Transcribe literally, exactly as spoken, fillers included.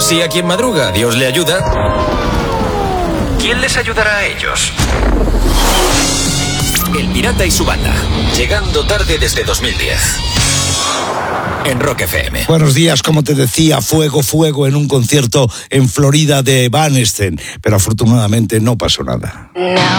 Si a quien madruga Dios le ayuda, ¿quién les ayudará a ellos? El Pirata y su banda, llegando tarde desde dos mil diez. En Rock F M. Buenos días, como te decía, fuego, fuego en un concierto en Florida de Van Esten, pero afortunadamente no pasó nada. No.